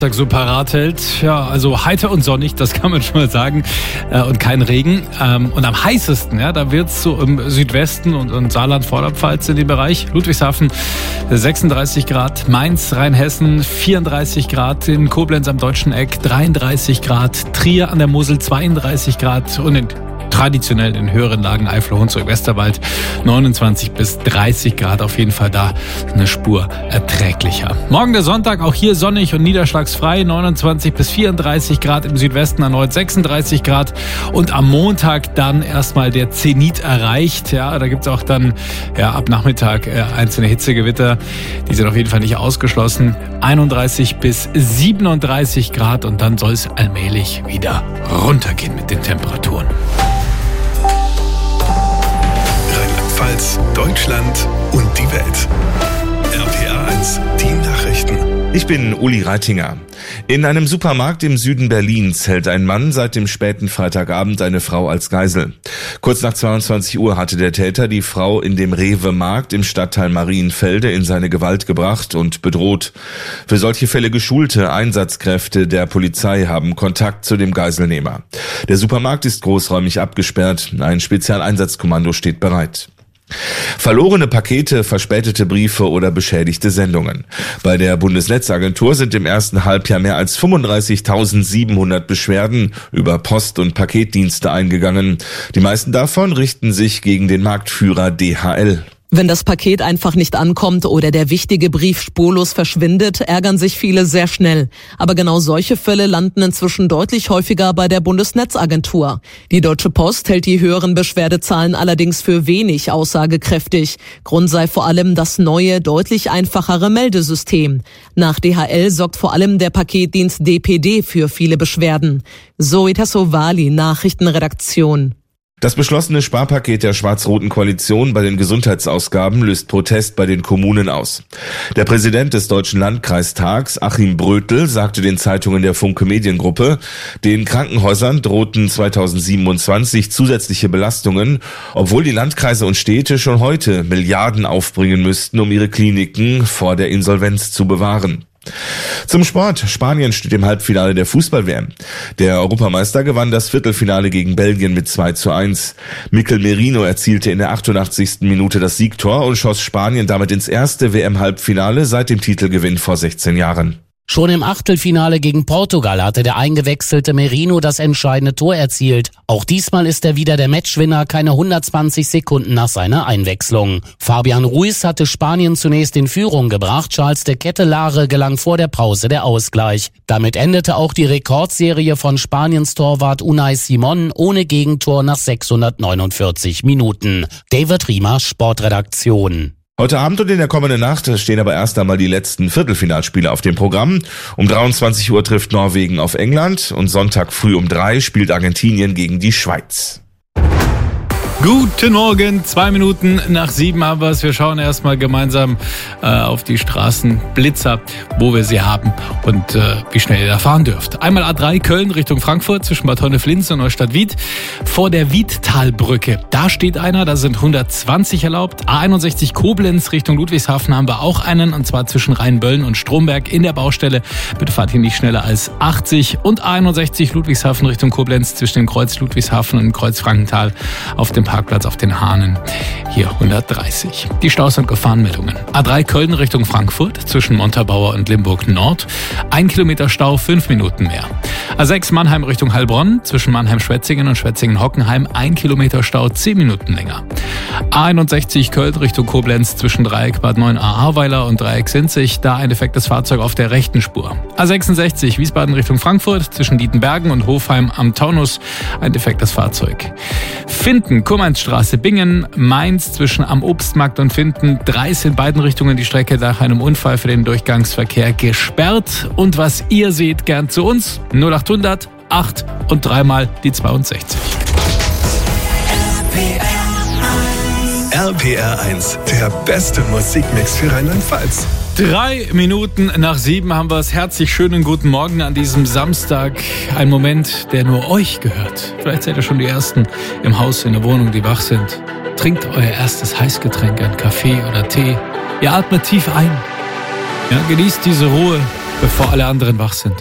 so parat hält. Ja, also heiter und sonnig, das kann man schon mal sagen. Und kein Regen. Und am heißesten, ja, da wird es so im Südwesten und Saarland, Vorderpfalz in dem Bereich. Ludwigshafen 36 Grad, Mainz, Rheinhessen 34 Grad, in Koblenz am Deutschen Eck 33 Grad, Trier an der Mosel 32 Grad und traditionell in höheren Lagen Eifel, Hunsrück, Westerwald 29 bis 30 Grad, auf jeden Fall da eine Spur erträglicher. Morgen der Sonntag, auch hier sonnig und niederschlagsfrei, 29 bis 34 Grad, im Südwesten erneut 36 Grad und am Montag dann erstmal der Zenit erreicht. Ja, da gibt es auch dann ab Nachmittag einzelne Hitzegewitter, die sind auf jeden Fall nicht ausgeschlossen. 31 bis 37 Grad und dann soll es allmählich wieder runtergehen mit den Temperaturen. Deutschland und die Welt. RPA 1, die Nachrichten. Ich bin Uli Reitinger. In einem Supermarkt im Süden Berlins hält ein Mann seit dem späten Freitagabend eine Frau als Geisel. Kurz nach 22 Uhr hatte der Täter die Frau in dem Rewe-Markt im Stadtteil Marienfelde in seine Gewalt gebracht und bedroht. Für solche Fälle geschulte Einsatzkräfte der Polizei haben Kontakt zu dem Geiselnehmer. Der Supermarkt ist großräumig abgesperrt. Ein Spezialeinsatzkommando steht bereit. Verlorene Pakete, verspätete Briefe oder beschädigte Sendungen. Bei der Bundesnetzagentur sind im ersten Halbjahr mehr als 35.700 Beschwerden über Post- und Paketdienste eingegangen. Die meisten davon richten sich gegen den Marktführer DHL. Wenn das Paket einfach nicht ankommt oder der wichtige Brief spurlos verschwindet, ärgern sich viele sehr schnell. Aber genau solche Fälle landen inzwischen deutlich häufiger bei der Bundesnetzagentur. Die Deutsche Post hält die höheren Beschwerdezahlen allerdings für wenig aussagekräftig. Grund sei vor allem das neue, deutlich einfachere Meldesystem. Nach DHL sorgt vor allem der Paketdienst DPD für viele Beschwerden. Zoe Tassovali, Nachrichtenredaktion. Das beschlossene Sparpaket der schwarz-roten Koalition bei den Gesundheitsausgaben löst Protest bei den Kommunen aus. Der Präsident des Deutschen Landkreistags, Achim Brötel, sagte den Zeitungen der Funke Mediengruppe, den Krankenhäusern drohten 2027 zusätzliche Belastungen, obwohl die Landkreise und Städte schon heute Milliarden aufbringen müssten, um ihre Kliniken vor der Insolvenz zu bewahren. Zum Sport. Spanien steht im Halbfinale der Fußball-WM. Der Europameister gewann das Viertelfinale gegen Belgien mit 2:1. Mikel Merino erzielte in der 88. Minute das Siegtor und schoss Spanien damit ins erste WM-Halbfinale seit dem Titelgewinn vor 16 Jahren. Schon im Achtelfinale gegen Portugal hatte der eingewechselte Merino das entscheidende Tor erzielt. Auch diesmal ist er wieder der Matchwinner, keine 120 Sekunden nach seiner Einwechslung. Fabian Ruiz hatte Spanien zunächst in Führung gebracht, Charles de Kettelare gelang vor der Pause der Ausgleich. Damit endete auch die Rekordserie von Spaniens Torwart Unai Simon ohne Gegentor nach 649 Minuten. David Riemer, Sportredaktion. Heute Abend und in der kommenden Nacht stehen aber erst einmal die letzten Viertelfinalspiele auf dem Programm. Um 23 Uhr trifft Norwegen auf England und Sonntag früh um 3 spielt Argentinien gegen die Schweiz. Guten Morgen, 2 Minuten nach 7 haben wir es. Wir schauen erstmal gemeinsam auf die Straßenblitzer, wo wir sie haben und wie schnell ihr da fahren dürft. Einmal A3 Köln Richtung Frankfurt zwischen Bad Honneflins und Neustadt-Wied. Vor der Wiedtalbrücke, da steht einer, da sind 120 erlaubt. A61 Koblenz Richtung Ludwigshafen haben wir auch einen, und zwar zwischen Rheinböllen und Stromberg in der Baustelle. Bitte fahrt hier nicht schneller als 80. Und A61 Ludwigshafen Richtung Koblenz zwischen dem Kreuz Ludwigshafen und dem Kreuz Frankenthal auf dem Parkplatz auf den Hahnen, hier 130. Die Staus- und Gefahrenmeldungen. A3 Köln Richtung Frankfurt zwischen Montabaur und Limburg Nord. 1 Kilometer Stau, 5 Minuten mehr. A6 Mannheim Richtung Heilbronn zwischen Mannheim-Schwetzingen und Schwetzingen-Hockenheim. 1 Kilometer Stau, 10 Minuten länger. A61 Köln Richtung Koblenz zwischen Dreieck Bad 9a Ahrweiler und Dreieck Sinzig. Da ein defektes Fahrzeug auf der rechten Spur. A66 Wiesbaden Richtung Frankfurt zwischen Dietenbergen und Hofheim am Taunus. Ein defektes Fahrzeug. Finden, Kurmansstraße, Bingen, Mainz zwischen am Obstmarkt und Finden. 3 ist in beiden Richtungen die Strecke nach einem Unfall für den Durchgangsverkehr gesperrt. Und was ihr seht, gern zu uns. 0800 8 und 3 mal die 62. RPR 1, der beste Musikmix für Rheinland-Pfalz. 3 Minuten nach 7 haben wir es. Herzlich schönen guten Morgen an diesem Samstag. Ein Moment, der nur euch gehört. Vielleicht seid ihr schon die Ersten im Haus, in der Wohnung, die wach sind. Trinkt euer erstes Heißgetränk, ein Kaffee oder Tee. Ihr atmet tief ein. Ja, genießt diese Ruhe. bevor alle anderen wach sind.